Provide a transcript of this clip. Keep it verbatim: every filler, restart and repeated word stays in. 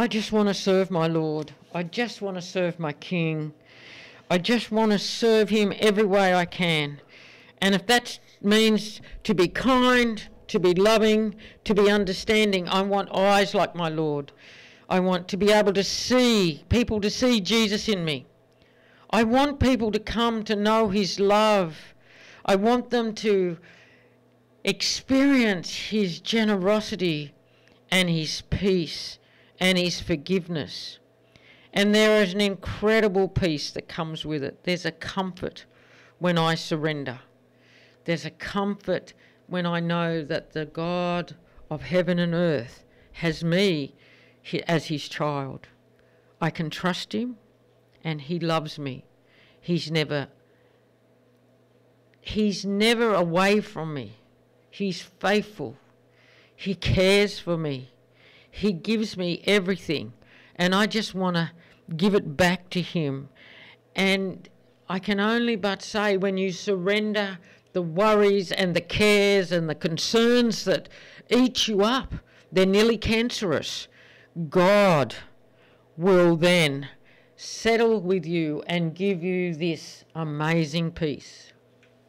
I just want to serve my Lord. I just want to serve my King. I just want to serve him every way I can. And if that means to be kind, to be loving, to be understanding, I want eyes like my Lord. I want to be able to see, people to see Jesus in me. I want people to come to know his love. I want them to experience his generosity and his peace and his forgiveness. And there is an incredible peace that comes with it. There's a comfort when I surrender. There's a comfort when I know that the God of heaven and earth has me as his child. I can trust him and he loves me. He's never, he's never away from me. He's faithful. He cares for me. He gives me everything. And I just want to give it back to him. And I can only but say, when you surrender the worries and the cares and the concerns that eat you up, they're nearly cancerous, God will then settle with you and give you this amazing peace.